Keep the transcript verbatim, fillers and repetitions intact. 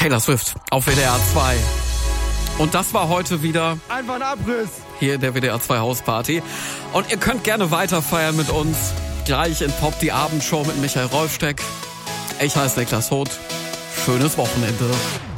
Taylor Swift auf W D R zwei. Und das war heute wieder einfach ein Abriss hier in der W D R zwei Hausparty. Und ihr könnt gerne weiter feiern mit uns. Gleich in Pop die Abendshow mit Michael Rolfsteck. Ich heiße Niklas Hoth. Schönes Wochenende.